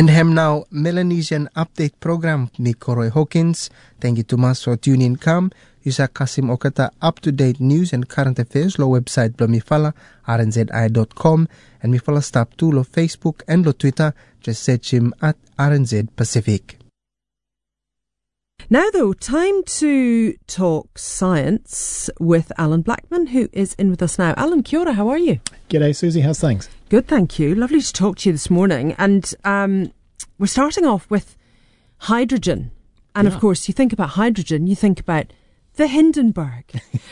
And hem now Melanesian update program ni Koroy Hawkins. Thank you to mas for tuning come. Yusa Kasim Okata up-to-date news and current affairs lo website blo mifala rnzi.com and mifala stop to lo Facebook and lo Twitter. Just search him at RNZ Pacific. Now, though, time to talk science with Alan Blackman, who is in with us now. Alan, kia ora, how are you? G'day, Susie. How's things? Good, thank you. Lovely to talk to you this morning. And we're starting off with hydrogen. And, of course, you think about hydrogen, you think about the Hindenburg.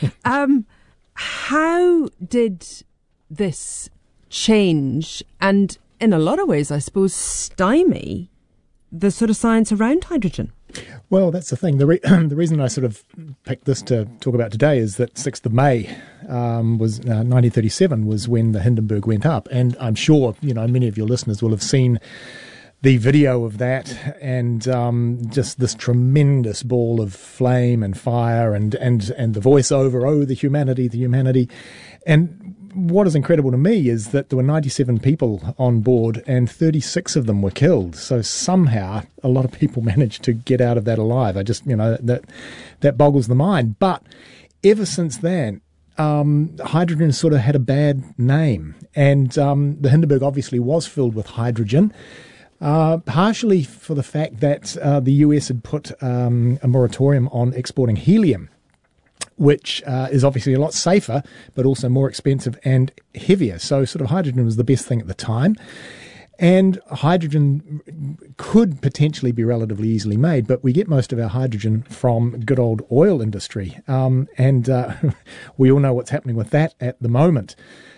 How did this change and, in a lot of ways, I suppose, stymie the sort of science around hydrogen? Well, that's the thing. The reason I sort of picked this to talk about today is that 6th of May was 1937 was when the Hindenburg went up. And I'm sure, many of your listeners will have seen the video of that and just this tremendous ball of flame and fire and the voiceover, oh, the humanity. And what is incredible to me is that there were 97 people on board and 36 of them were killed. So somehow a lot of people managed to get out of that alive. I just, that boggles the mind. But ever since then, hydrogen sort of had a bad name. And the Hindenburg obviously was filled with hydrogen, partially for the fact that the US had put a moratorium on exporting helium, which is obviously a lot safer, but also more expensive and heavier. So sort of hydrogen was the best thing at the time. And hydrogen could potentially be relatively easily made, but we get most of our hydrogen from good old oil industry. And we all know what's happening with that at the moment.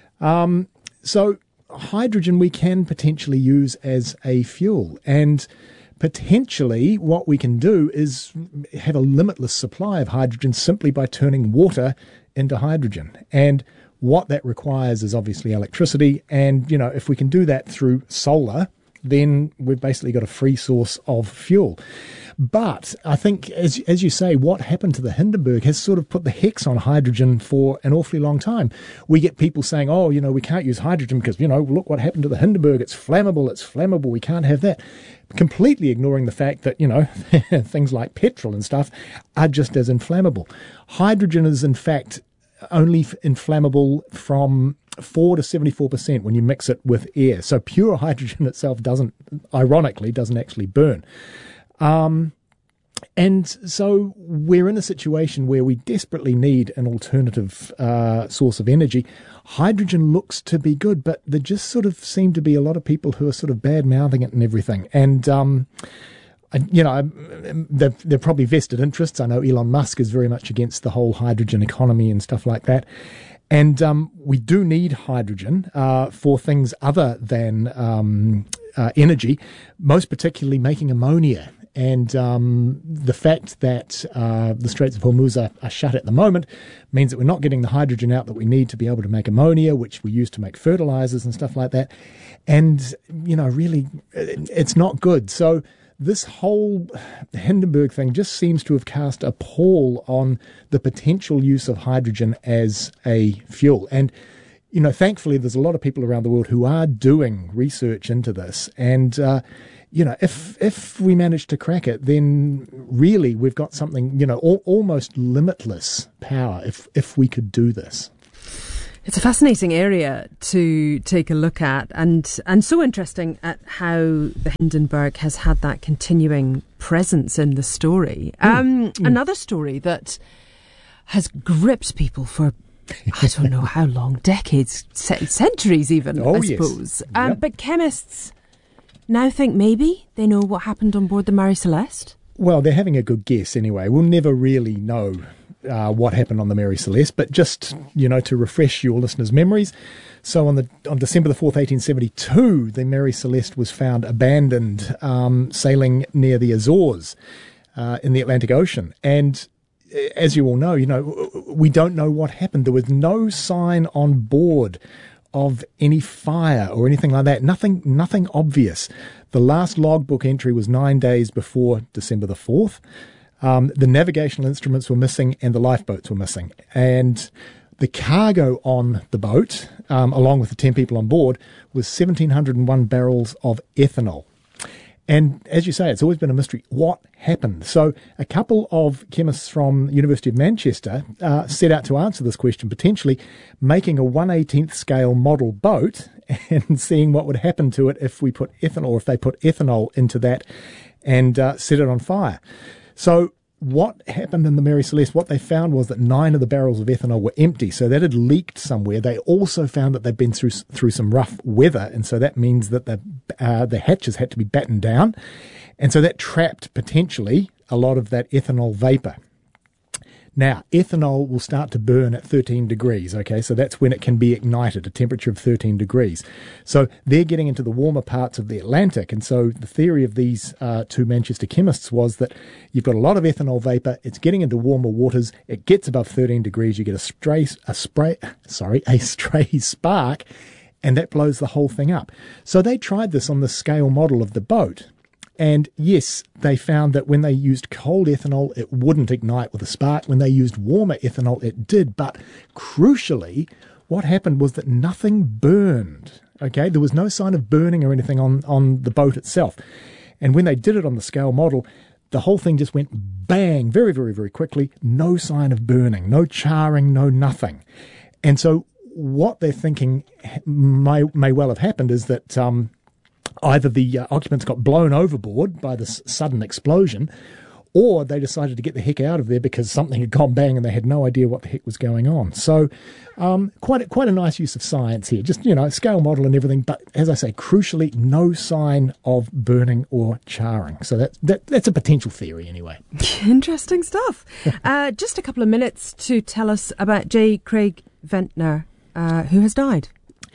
So hydrogen we can potentially use as a fuel. And potentially what we can do is have a limitless supply of hydrogen simply by turning water into hydrogen. And what that requires is obviously electricity. And, if we can do that through solar, then we've basically got a free source of fuel. But I think, as you say, what happened to the Hindenburg has sort of put the hex on hydrogen for an awfully long time. We get people saying, oh, we can't use hydrogen because, look what happened to the Hindenburg. It's flammable. We can't have that. Completely ignoring the fact that, things like petrol and stuff are just as inflammable. Hydrogen is, in fact, only inflammable from 4 to 74% when you mix it with air. So pure hydrogen itself doesn't actually burn. And so we're in a situation where we desperately need an alternative source of energy. Hydrogen looks to be good, but there just sort of seem to be a lot of people who are sort of bad-mouthing it and everything. And, they're probably vested interests. I know Elon Musk is very much against the whole hydrogen economy and stuff like that. And we do need hydrogen for things other than energy, most particularly making ammonia. And the fact that the Straits of Hormuz are shut at the moment means that we're not getting the hydrogen out that we need to be able to make ammonia, which we use to make fertilizers and stuff like that. And, really, it's not good. So this whole Hindenburg thing just seems to have cast a pall on the potential use of hydrogen as a fuel. And, thankfully, there's a lot of people around the world who are doing research into this. And, if we manage to crack it, then really we've got something, almost limitless power if we could do this. It's a fascinating area to take a look at and so interesting at how the Hindenburg has had that continuing presence in the story. Another story that has gripped people for I don't know how long, decades, centuries even, I suppose. Yes. But chemists now think maybe they know what happened on board the Mary Celeste? Well, they're having a good guess anyway. We'll never really know what happened on the Mary Celeste, but just, to refresh your listeners' memories. So on December the 4th, 1872, the Mary Celeste was found abandoned, sailing near the Azores in the Atlantic Ocean. And as you all know, we don't know what happened. There was no sign on board of any fire or anything like that. Nothing obvious. The last logbook entry was 9 days before December the 4th. The navigational instruments were missing and the lifeboats were missing. And the cargo on the boat, along with the 10 people on board, was 1,701 barrels of ethanol. And as you say, it's always been a mystery. What happened? So a couple of chemists from the University of Manchester set out to answer this question, potentially making a 1/18th scale model boat and seeing what would happen to it if we put ethanol, or if they put ethanol into that and set it on fire. So what happened in the Mary Celeste, what they found was that 9 of the barrels of ethanol were empty, so that had leaked somewhere. They also found that they'd been through some rough weather, and so that means that the hatches had to be battened down, and so that trapped potentially a lot of that ethanol vapour. Now, ethanol will start to burn at 13 degrees, okay? So that's when it can be ignited, a temperature of 13 degrees. So they're getting into the warmer parts of the Atlantic, and so the theory of these two Manchester chemists was that you've got a lot of ethanol vapour, it's getting into warmer waters, it gets above 13 degrees, you get a stray spark, and that blows the whole thing up. So they tried this on the scale model of the boat. And yes, they found that when they used cold ethanol, it wouldn't ignite with a spark. When they used warmer ethanol, it did. But crucially, what happened was that nothing burned. Okay, there was no sign of burning or anything on the boat itself. And when they did it on the scale model, the whole thing just went bang, very, very, very quickly. No sign of burning, no charring, no nothing. And so what they're thinking may well have happened is that either the occupants got blown overboard by this sudden explosion, or they decided to get the heck out of there because something had gone bang and they had no idea what the heck was going on. So quite a nice use of science here. Just, scale model and everything, but as I say, crucially, no sign of burning or charring. So that's a potential theory anyway. Interesting stuff. Just a couple of minutes to tell us about J. Craig Venter, who has died.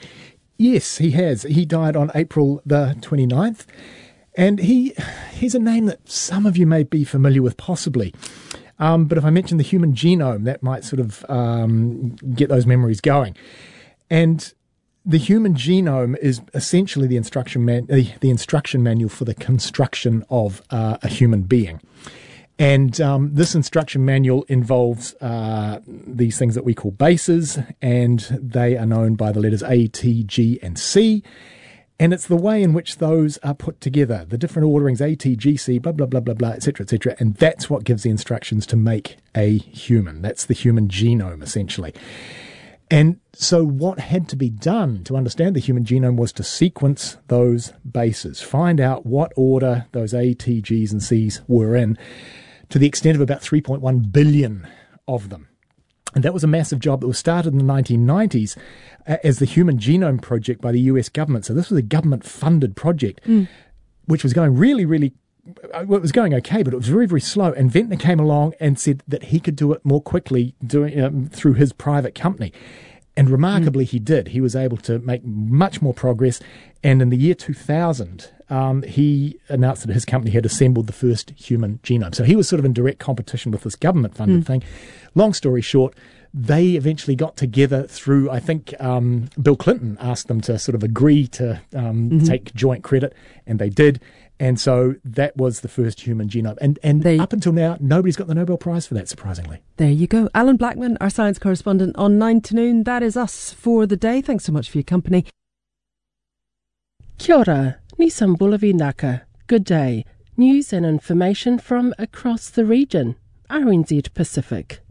Yes, he has. He died on April the 29th. And he's a name that some of you may be familiar with, possibly. But if I mention the human genome, that might sort of get those memories going. And the human genome is essentially the instruction manual for the construction of a human being. And this instruction manual involves these things that we call bases, and they are known by the letters A, T, G, and C. And it's the way in which those are put together, the different orderings, A, T, G, C, blah, blah, blah, blah, blah, etc., etc. And that's what gives the instructions to make a human. That's the human genome, essentially. And so what had to be done to understand the human genome was to sequence those bases, find out what order those A, T, Gs, and Cs were in, to the extent of about 3.1 billion of them. And that was a massive job that was started in the 1990s as the Human Genome Project by the US government. So this was a government-funded project, which was going really, really, it was going okay, but it was very, very slow. And Venter came along and said that he could do it more quickly through his private company. And remarkably, he did. He was able to make much more progress. And in the year 2000, he announced that his company had assembled the first human genome. So he was sort of in direct competition with this government-funded thing. Long story short, they eventually got together through, I think, Bill Clinton asked them to sort of agree to take joint credit, and they did. And so that was the first human genome. And up until now, nobody's got the Nobel Prize for that, surprisingly. There you go. Alan Blackman, our science correspondent on 9 to Noon. That is us for the day. Thanks so much for your company. Kia ora, Nisambulavi Naka. Good day. News and information from across the region. RNZ Pacific.